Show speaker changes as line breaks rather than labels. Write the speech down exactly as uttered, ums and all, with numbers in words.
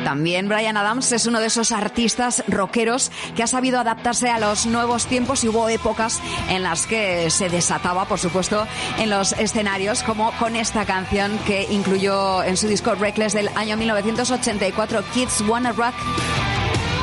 También Bryan Adams es uno de esos artistas rockeros que ha sabido adaptarse a los nuevos tiempos y hubo épocas en las que se desataba, por supuesto, en los escenarios, como con esta canción que incluyó en su disco Reckless del año mil novecientos ochenta y cuatro, Kids Wanna Rock.